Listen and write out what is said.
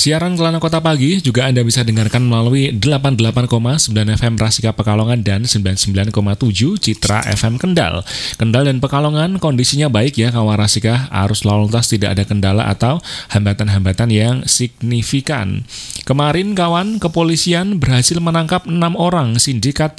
Siaran Kelana Kota Pagi juga Anda bisa dengarkan melalui 88,9 FM Rasika Pekalongan dan 99,7 Citra FM Kendal. Kendal dan Pekalongan kondisinya baik ya kawan Rasika, arus lalu lintas tidak ada kendala atau hambatan-hambatan yang signifikan. Kemarin kawan, kepolisian berhasil menangkap 6 orang sindikat